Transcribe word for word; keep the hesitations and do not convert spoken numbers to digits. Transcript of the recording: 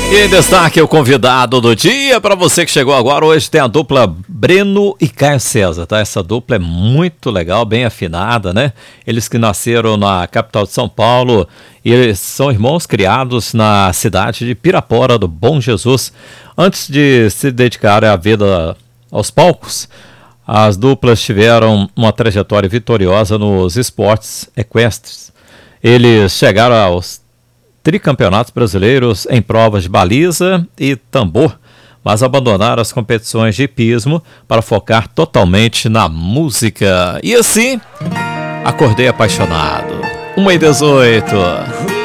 E em destaque, o convidado do dia, para você que chegou agora, hoje tem a dupla Breno e Caio César, tá? Essa dupla é muito legal, bem afinada, né? Eles que nasceram na capital de São Paulo e eles são irmãos criados na cidade de Pirapora do Bom Jesus. Antes de se dedicarem à vida aos palcos, as duplas tiveram uma trajetória vitoriosa nos esportes equestres. Eles chegaram aos tricampeonatos brasileiros em provas de baliza e tambor, mas abandonaram as competições de hipismo para focar totalmente na música. E assim, acordei apaixonado. uma e dezoito.